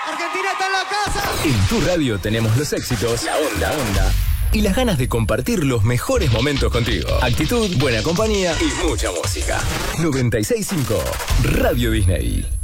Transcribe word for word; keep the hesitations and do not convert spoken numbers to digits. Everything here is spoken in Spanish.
Argentina está en la casa. En tu radio tenemos los éxitos, la onda, onda y las ganas de compartir los mejores momentos contigo. Actitud, buena compañía y mucha música. noventa y seis punto cinco Radio Disney.